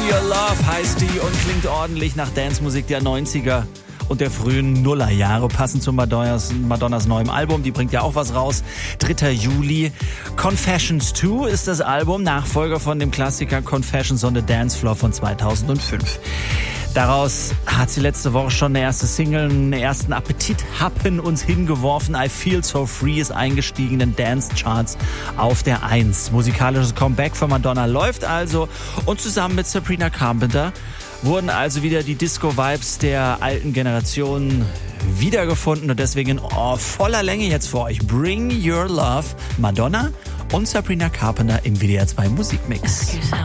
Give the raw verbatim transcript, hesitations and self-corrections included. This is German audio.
Your Love heißt die und klingt ordentlich nach Dance-Musik der neunziger und der frühen Nullerjahre, passend zu Madonnas, Madonnas neuem Album. Die bringt ja auch was raus. dritter Juli. Confessions zwei ist das Album, Nachfolger von dem Klassiker Confessions on the Dance Floor von zweitausendfünf. Daraus hat sie letzte Woche schon eine erste Single, einen ersten Appetithappen uns hingeworfen. I Feel So Free ist eingestiegen in den Dance-Charts auf der eins. Musikalisches Comeback von Madonna läuft also. Und zusammen mit Sabrina Carpenter wurden also wieder die Disco-Vibes der alten Generation wiedergefunden. Und deswegen in oh, voller Länge jetzt für euch Bring Your Love, Madonna und Sabrina Carpenter im W D R zwei Musikmix.